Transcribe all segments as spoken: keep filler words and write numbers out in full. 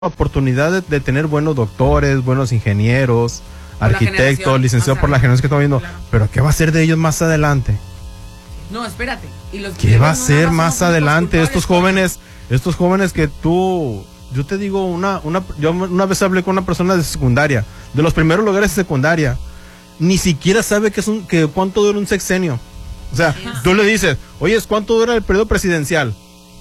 oportunidad de, de tener buenos doctores, buenos ingenieros, por arquitectos, licenciados, o sea, por la generación que estamos viendo, claro. Pero ¿qué va a ser de ellos más adelante? No, espérate. ¿Y los ¿Qué va a ser más adelante? Estos jóvenes, estos jóvenes que tú, yo te digo, una, una, yo una vez hablé con una persona de secundaria, de los primeros lugares de secundaria, ni siquiera sabe que es un, que cuánto dura un sexenio. O sea, sí, tú sí. le dices, oye, ¿cuánto dura el periodo presidencial?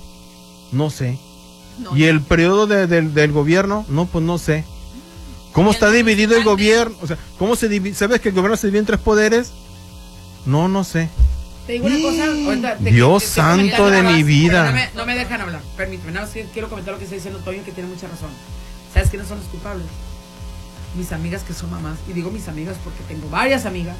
No sé. No, ¿Y no. el periodo de, de, del gobierno? No, pues no sé. ¿Cómo está dividido el gobierno? O sea, ¿cómo se divide? ¿Sabes que el gobierno se divide en tres poderes? No, no sé. Te digo una cosa. Ahorita, te, Dios te, te, santo te de mi vida. No me, no me dejan hablar. Permíteme, nada más quiero comentar lo que está diciendo Toño, que tiene mucha razón. ¿Sabes quiénes son los culpables? Mis amigas que son mamás. Y digo mis amigas porque tengo varias amigas.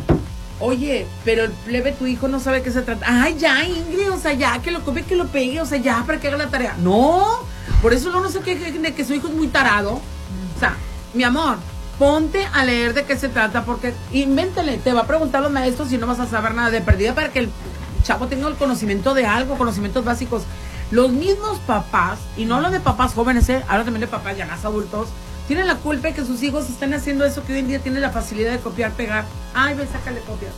Oye, pero el plebe, tu hijo no sabe qué se trata. Ay, ya, Ingrid, o sea, ya, que lo come, que lo pegue, o sea, ya, para que haga la tarea. No, por eso no, no sé qué, de que su hijo es muy tarado. O sea, mi amor, ponte a leer de qué se trata, porque invéntale, te va a preguntar los maestros y no vas a saber nada de perdida para que el chavo tenga el conocimiento de algo, conocimientos básicos. Los mismos papás, y no hablo de papás jóvenes, ¿eh? Hablo también de papás ya más adultos, tienen la culpa de que sus hijos estén haciendo eso que hoy en día tienen la facilidad de copiar, pegar. Ay, ve, sácale copias.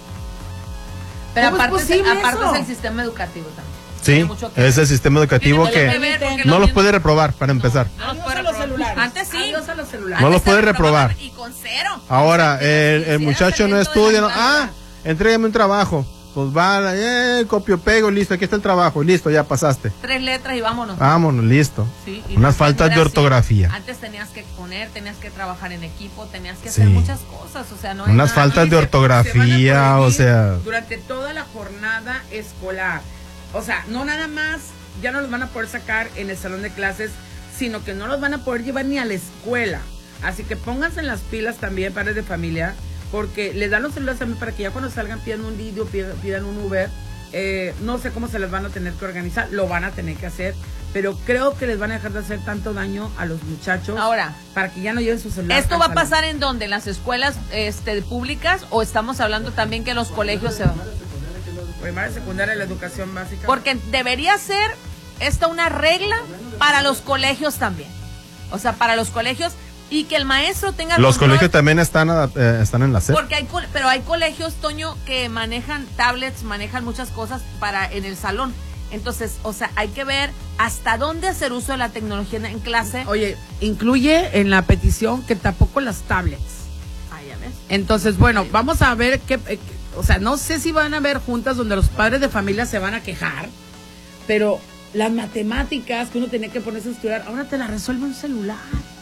Pero aparte, es, aparte es el sistema educativo también. Sí, es el sistema educativo que, que no los puede reprobar, para empezar. No, no los puede reprobar. Los celulares. Antes sí. Adiós a los celulares. No los puede reprobar. Y con cero. Ahora, el, el muchacho no estudia. No, ah, entrégame un trabajo. Pues va, eh, copio, pego, listo, aquí está el trabajo, listo, ya pasaste. Tres letras y vámonos. Vámonos, listo. Sí, unas faltas de ortografía. Así. Antes tenías que poner, tenías que trabajar en equipo, tenías que hacer sí. muchas cosas, o sea, no unas nada. faltas de ortografía, o sea. Durante toda la jornada escolar. O sea, no nada más, ya no los van a poder sacar en el salón de clases, sino que no los van a poder llevar ni a la escuela. Así que pónganse en las pilas también, padres de familia, porque les dan los celulares también para que ya cuando salgan pidan un Didi o pidan, pidan un Uber. Eh, no sé cómo se les van a tener que organizar, lo van a tener que hacer, pero creo que les van a dejar de hacer tanto daño a los muchachos. Ahora, para que ya no lleven sus celulares. ¿Esto va a pasar en dónde? ¿En las escuelas este, públicas o estamos hablando también que en los colegios se van? Primaria, secundaria, la educación básica. Porque debería ser esta una regla para los colegios también. O sea, para los colegios. Y que el maestro tenga los control, colegios también están eh, están en la S E P. Porque hay pero hay colegios, Toño, que manejan tablets, manejan muchas cosas para en el salón. Entonces, o sea, hay que ver hasta dónde hacer uso de la tecnología en, en clase. Oye, incluye en la petición que tampoco las tablets. Ah, ya ves. Entonces, bueno, vamos a ver qué, eh, o sea, no sé si van a haber juntas donde los padres de familia se van a quejar, pero las matemáticas que uno tenía que ponerse a estudiar, ahora te las resuelve un celular.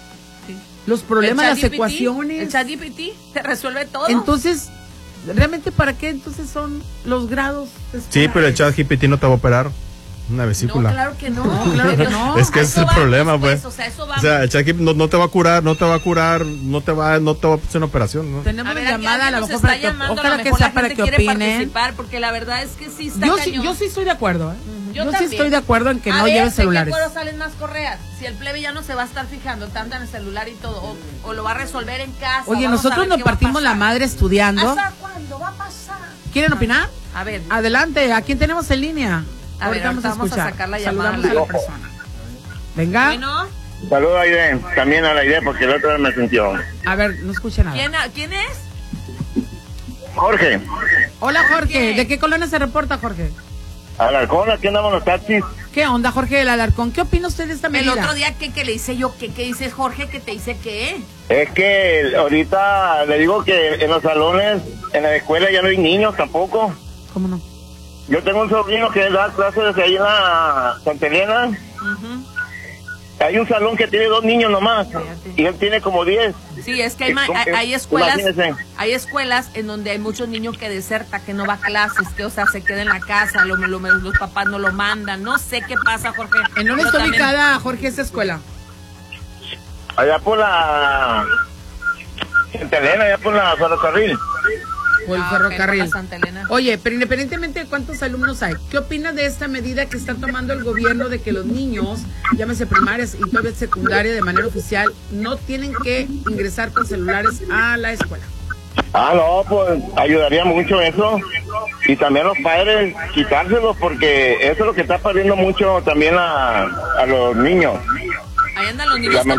Los problemas, las ecuaciones. El ChatGPT te resuelve todo. Entonces, ¿realmente para qué entonces son los grados escolares? Sí, pero el ChatGPT no te va a operar una vesícula. No, claro que no, no claro que no. Es que ese es el problema, pues. O sea, eso va. O sea, el ChatGPT no, no te va a curar, no te va a curar, no te va, no te va a hacer una operación, ¿no? Tenemos a ver, llamada a la mejor para que, ojalá que sea para que opinen. Porque la verdad es que sí está yo cañón. Sí, yo sí estoy de acuerdo, ¿eh? Yo, yo sí estoy de acuerdo en que a no ver, lleve celulares. ¿De qué acuerdo salen más correas? Si el plebe ya no se va a estar fijando tanto en el celular y todo, o, o lo va a resolver en casa. Oye, nosotros nos partimos la madre estudiando. ¿Hasta cuándo va a pasar? ¿Quieren opinar? A ver. Adelante, ¿a quién tenemos en línea? A ver, vamos a, vamos a sacar la llamada. Saludamos a la persona. Venga. Bueno. Saludos a Aide, también a la Aide, porque el otro me sintió. A ver, no escuché nada. ¿Quién, ¿quién es? Jorge. Hola, Jorge. ¿De qué colonia se reporta, Jorge? Alarcón, aquí andamos los taxis. ¿Qué onda, Jorge del Alarcón? ¿Qué opina usted de esta medida? El otro día, ¿qué, qué le hice yo? ¿Qué, qué dices, Jorge? ¿Qué te hice qué? Es que ahorita le digo que en los salones, en la escuela ya no hay niños tampoco. ¿Cómo no? Yo tengo un sobrino que da clases ahí en la Santa Elena. Uh-huh. Hay un salón que tiene dos niños nomás. Fíjate. Y él tiene como diez. Sí, es que hay, hay, hay escuelas hay escuelas en donde hay muchos niños que desertan, que no va a clases, que o sea, se queda en la casa, lo, lo, los papás no lo mandan. No sé qué pasa, Jorge. ¿En dónde está también ubicada, Jorge, esa escuela? Allá por la Santa Elena, allá por la ferrocarril. O el ah, ferrocarril. Okay, oye, pero independientemente de cuántos alumnos hay, ¿qué opinas de esta medida que está tomando el gobierno de que los niños, llámese primarias y todavía secundaria de manera oficial, no tienen que ingresar con celulares a la escuela? Ah, no, pues ayudaría mucho eso. Y también los padres quitárselos, porque eso es lo que está perdiendo mucho también a, a los niños. Ahí andan los niños